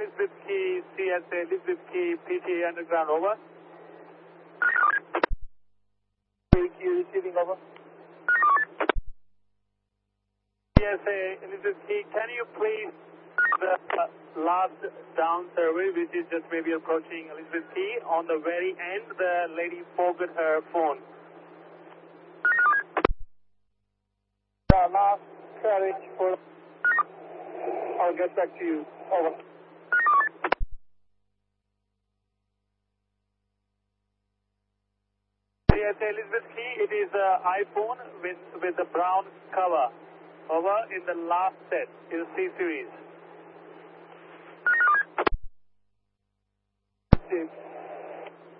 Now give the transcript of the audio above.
Elizabeth Key, CSA, Elizabeth Key, PTA Underground, over. Key receiving, over. CSA, Elizabeth Key, can you please the last down survey, which is just maybe approaching Elizabeth Key, on the very end, the lady forgot her phone. Last carriage for... I'll get back to you. Over. Yes, Elizabeth Key, it is an iPhone with the brown cover. Over in the last set, is C series.